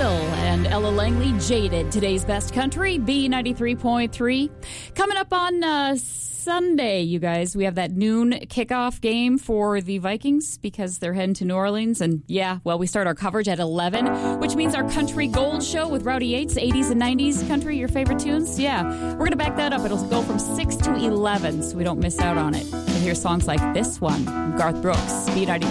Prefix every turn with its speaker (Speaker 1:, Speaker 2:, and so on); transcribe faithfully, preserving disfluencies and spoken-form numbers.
Speaker 1: Russell and Ella Langley, Jaded. Today's best country, B ninety-three point three. Coming up on uh, Sunday, you guys, we have that noon kickoff game for the Vikings because they're heading to New Orleans. And yeah, well, we start our coverage at eleven, which means our Country Gold show with Rowdy Yates, eighties and nineties country, your favorite tunes. Yeah, we're going to back that up. It'll go from six to eleven so we don't miss out on it. You'll hear songs like this one, Garth Brooks, B ninety-three.